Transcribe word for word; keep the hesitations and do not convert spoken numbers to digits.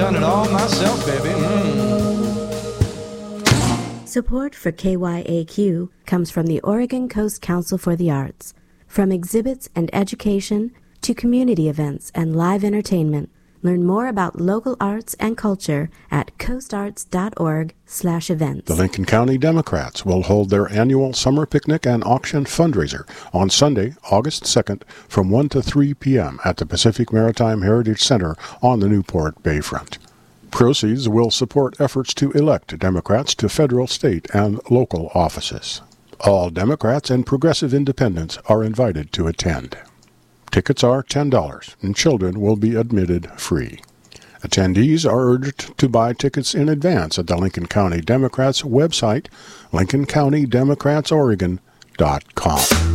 done it all myself, baby. Mm. Support for K Y A Q comes from the Oregon Coast Council for the Arts. From exhibits and education to community events and live entertainment, learn more about local arts and culture at coastarts.org slash events. The Lincoln County Democrats will hold their annual summer picnic and auction fundraiser on Sunday, August second from one to three p.m. at the Pacific Maritime Heritage Center on the Newport Bayfront. Proceeds will support efforts to elect Democrats to federal, state, and local offices. All Democrats and progressive independents are invited to attend. Tickets are ten dollars, and children will be admitted free. Attendees are urged to buy tickets in advance at the Lincoln County Democrats website, lincoln county democrats oregon dot com.